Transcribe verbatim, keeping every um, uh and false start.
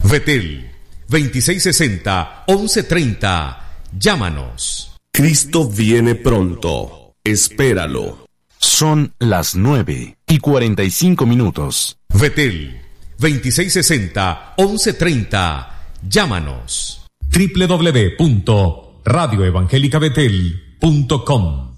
Betel, veintiséis sesenta, once treinta. Llámanos. Cristo viene pronto. Espéralo. Son las nueve y cuarenta y cinco minutos. Betel, veintiséis sesenta, once treinta. Llámanos. doble u doble u doble u punto radio evangélica betel punto com